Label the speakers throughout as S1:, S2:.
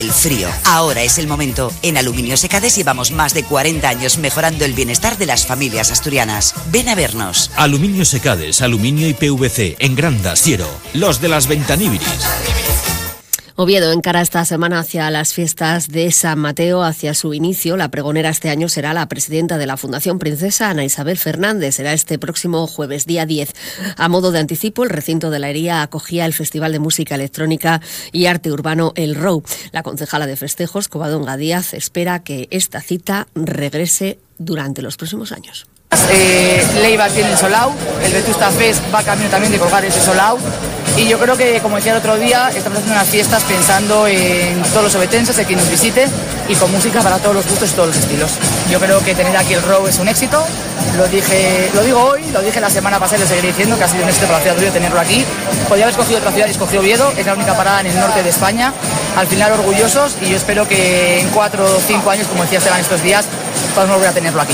S1: El frío. Ahora es el momento. En Aluminios Ecades llevamos más de 40 años mejorando el bienestar de las familias asturianas. Ven a vernos.
S2: Aluminios Ecades, aluminio y PVC, en Granda, Siero. Los de las Ventaníbiris.
S3: Oviedo encara esta semana hacia las fiestas de San Mateo, hacia su inicio. La pregonera este año será la presidenta de la Fundación Princesa, Ana Isabel Fernández. Será este próximo jueves, día 10. A modo de anticipo, el recinto de la Hería acogía el Festival de Música Electrónica y Arte Urbano El Row. La concejala de festejos, Covadonga Díaz, espera que esta cita regrese durante los próximos años.
S4: Leiva tiene el sold-out, el Vetusta Fest va camino también de colgar ese sold-out, y yo creo que, como decía el otro día, estamos haciendo unas fiestas pensando en todos los obetenses, en quien nos visite, y con música para todos los gustos y todos los estilos. Yo creo que tener aquí el Row es un éxito, lo digo hoy, lo dije la semana pasada y lo seguiré diciendo, que ha sido un éxito para la ciudad de Oviedo tenerlo aquí. Podría haber escogido otra ciudad y escogió Oviedo, es la única parada en el norte de España, al final orgullosos, y yo espero que en 4 o 5 años, como decía Esteban estos días, podamos volver a tenerlo aquí.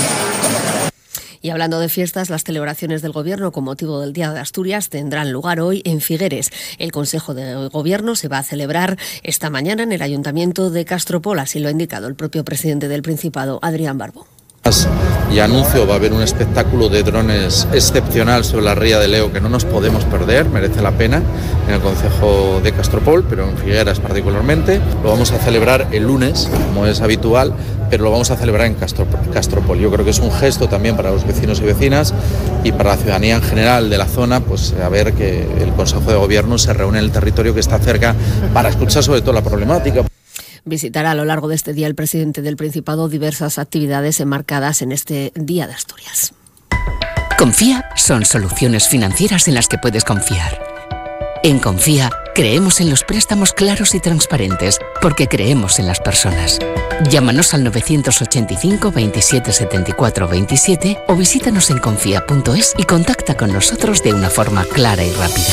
S3: Y hablando de fiestas, las celebraciones del Gobierno con motivo del Día de Asturias tendrán lugar hoy en Figueres. El Consejo de Gobierno se va a celebrar esta mañana en el Ayuntamiento de Castropol, así lo ha indicado el propio presidente del Principado, Adrián Barbó.
S5: Y anuncio, va a haber un espectáculo de drones excepcional sobre la Ría de Leo que no nos podemos perder, merece la pena, en el concejo de Castropol, pero en Figueras particularmente. Lo vamos a celebrar el lunes, como es habitual, pero lo vamos a celebrar en Castropol. Yo creo que es un gesto también para los vecinos y vecinas y para la ciudadanía en general de la zona, pues a ver que el Consejo de Gobierno se reúne en el territorio que está cerca para escuchar sobre todo la problemática.
S3: Visitará a lo largo de este día el presidente del Principado diversas actividades enmarcadas en este Día de Asturias.
S6: Confía son soluciones financieras en las que puedes confiar. En Confía creemos en los préstamos claros y transparentes porque creemos en las personas. Llámanos al 985 27 74 27 o visítanos en confía.es y contacta con nosotros de una forma clara y rápida.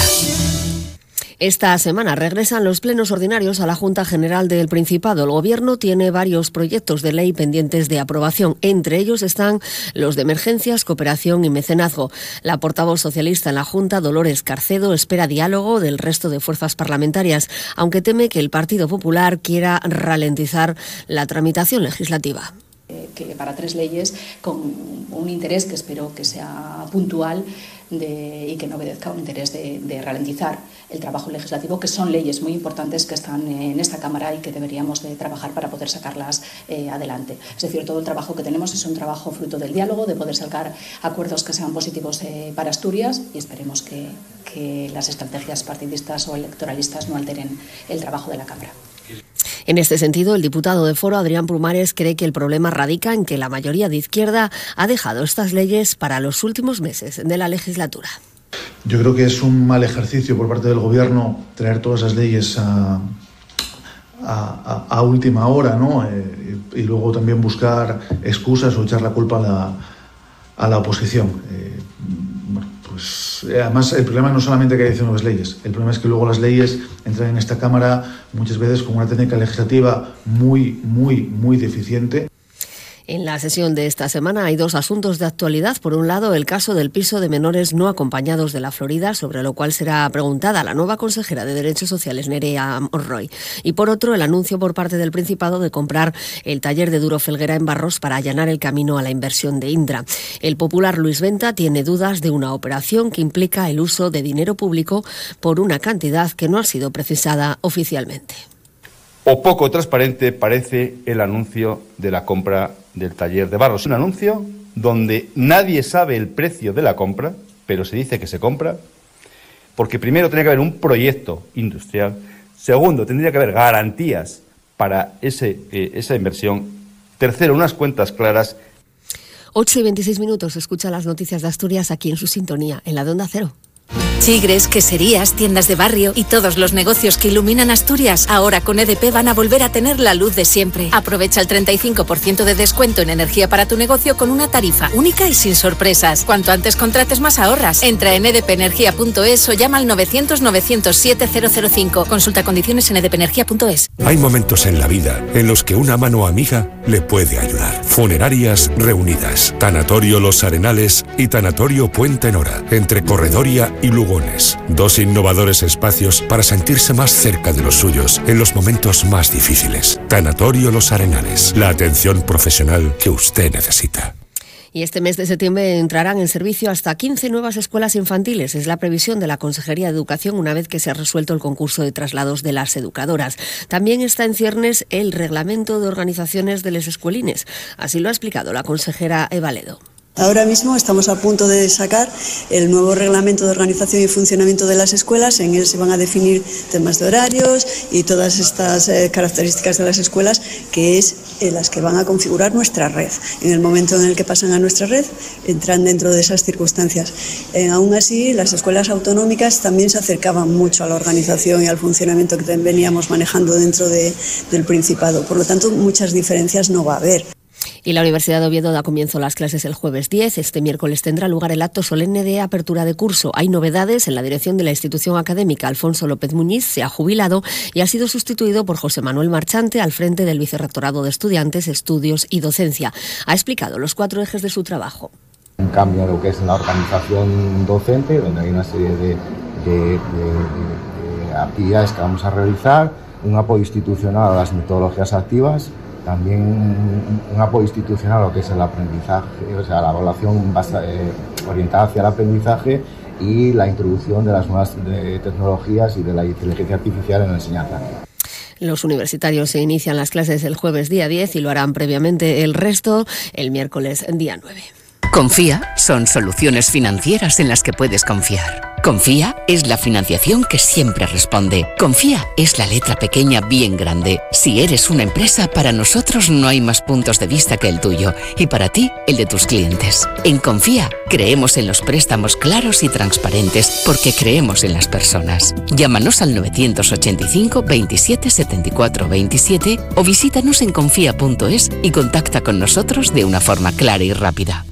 S3: Esta semana regresan los plenos ordinarios a la Junta General del Principado. El Gobierno tiene varios proyectos de ley pendientes de aprobación. Entre ellos están los de emergencias, cooperación y mecenazgo. La portavoz socialista en la Junta, Dolores Carcedo, espera diálogo del resto de fuerzas parlamentarias, aunque teme que el Partido Popular quiera ralentizar la tramitación legislativa.
S7: Que para 3 leyes con un interés que espero que sea puntual y que no obedezca a un interés de ralentizar el trabajo legislativo, que son leyes muy importantes que están en esta Cámara y que deberíamos de trabajar para poder sacarlas adelante. Es decir, todo el trabajo que tenemos es un trabajo fruto del diálogo, de poder sacar acuerdos que sean positivos para Asturias, y esperemos que las estrategias partidistas o electoralistas no alteren el trabajo de la Cámara.
S3: En este sentido, el diputado de Foro, Adrián Prumares, cree que el problema radica en que la mayoría de izquierda ha dejado estas leyes para los últimos meses de la legislatura.
S8: Yo creo que es un mal ejercicio por parte del Gobierno traer todas esas leyes a última hora, ¿no? Y luego también buscar excusas o echar la culpa a la oposición. Además, el problema no solamente que hay nuevas leyes, el problema es que luego las leyes entran en esta Cámara muchas veces con una técnica legislativa muy deficiente.
S3: En la sesión de esta semana hay 2 asuntos de actualidad. Por un lado, el caso del piso de menores no acompañados de la Florida, sobre lo cual será preguntada la nueva consejera de Derechos Sociales, Nerea Monroy. Y por otro, el anuncio por parte del Principado de comprar el taller de Duro Felguera en Barros para allanar el camino a la inversión de Indra. El popular Luis Venta tiene dudas de una operación que implica el uso de dinero público por una cantidad que no ha sido precisada oficialmente.
S9: O poco transparente parece el anuncio de la compra del taller de Barros. Un anuncio donde nadie sabe el precio de la compra, pero se dice que se compra, porque primero tendría que haber un proyecto industrial, segundo, tendría que haber garantías para esa inversión, tercero, unas cuentas claras.
S3: 8:26, escucha las noticias de Asturias aquí en su sintonía, en la de Onda Cero.
S10: Chigres, queserías, tiendas de barrio y todos los negocios que iluminan Asturias, ahora con EDP van a volver a tener la luz de siempre. Aprovecha el 35% de descuento en energía para tu negocio con una tarifa única y sin sorpresas. Cuanto antes contrates, más ahorras. Entra en edpenergia.es o llama al 900-907-005. Consulta condiciones en edpenergia.es.
S11: Hay momentos en la vida en los que una mano amiga le puede ayudar. Funerarias Reunidas, Tanatorio Los Arenales y Tanatorio Puente Nora, entre Corredoria y Lugones, 2 innovadores espacios para sentirse más cerca de los suyos en los momentos más difíciles. Tanatorio Los Arenales, la atención profesional que usted necesita.
S3: Y este mes de septiembre entrarán en servicio hasta 15 nuevas escuelas infantiles. Es la previsión de la Consejería de Educación una vez que se ha resuelto el concurso de traslados de las educadoras. También está en ciernes el reglamento de organizaciones de los escuelines. Así lo ha explicado la consejera Eva Ledo.
S12: Ahora mismo estamos a punto de sacar el nuevo reglamento de organización y funcionamiento de las escuelas. En él se van a definir temas de horarios y todas estas características de las escuelas, que es las que van a configurar nuestra red. En el momento en el que pasan a nuestra red, entran dentro de esas circunstancias. Aún así, las escuelas autonómicas también se acercaban mucho a la organización y al funcionamiento que veníamos manejando dentro del Principado. Por lo tanto, muchas diferencias no va a haber.
S3: Y la Universidad de Oviedo da comienzo a las clases el jueves 10. Este miércoles tendrá lugar el acto solemne de apertura de curso. Hay novedades en la dirección de la institución académica. Alfonso López Muñiz se ha jubilado y ha sido sustituido por José Manuel Marchante al frente del Vicerrectorado de Estudiantes, Estudios y Docencia. Ha explicado los 4 ejes de su trabajo.
S13: Un cambio en lo que es la organización docente, donde hay una serie de actividades que vamos a realizar, un apoyo institucional a las metodologías activas, también un apoyo institucional a lo que es el aprendizaje, o sea, la evaluación orientada hacia el aprendizaje y la introducción de las nuevas tecnologías y de la inteligencia artificial en la enseñanza.
S3: Los universitarios se inician las clases el jueves día 10 y lo harán previamente el resto el miércoles día 9.
S6: Confía son soluciones financieras en las que puedes confiar. Confía es la financiación que siempre responde. Confía es la letra pequeña bien grande. Si eres una empresa, para nosotros no hay más puntos de vista que el tuyo y para ti, el de tus clientes. En Confía creemos en los préstamos claros y transparentes porque creemos en las personas. Llámanos al 985 27 74 27 o visítanos en confía.es y contacta con nosotros de una forma clara y rápida.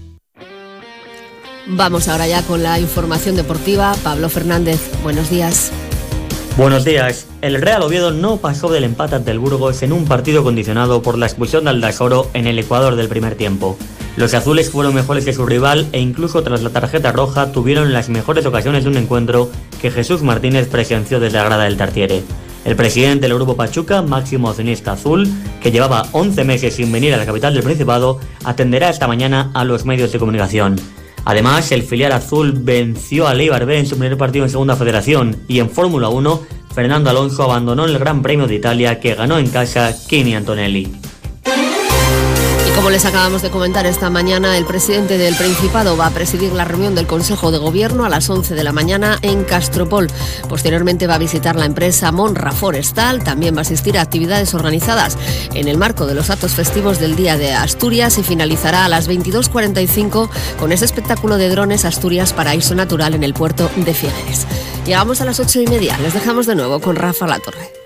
S3: Vamos ahora ya con la información deportiva. Pablo Fernández, buenos días.
S14: Buenos días. El Real Oviedo no pasó del empate ante el Burgos en un partido condicionado por la expulsión de Aldasoro en el Ecuador del primer tiempo. Los azules fueron mejores que su rival e incluso tras la tarjeta roja tuvieron las mejores ocasiones de un encuentro que Jesús Martínez presenció desde la grada del Tartiere. El presidente del Grupo Pachuca, máximo accionista azul, que llevaba 11 meses sin venir a la capital del Principado, atenderá esta mañana a los medios de comunicación. Además, el filial azul venció al Eibar B en su primer partido en Segunda Federación y en Fórmula 1, Fernando Alonso abandonó el Gran Premio de Italia que ganó en casa Kimi Antonelli.
S3: Como les acabamos de comentar esta mañana, el presidente del Principado va a presidir la reunión del Consejo de Gobierno a las 11 de la mañana en Castropol. Posteriormente va a visitar la empresa Monra Forestal, también va a asistir a actividades organizadas en el marco de los actos festivos del Día de Asturias y finalizará a las 22:45 con ese espectáculo de drones Asturias Paraíso Natural en el puerto de Figueres. Llegamos a las 8:30, les dejamos de nuevo con Rafa Latorre.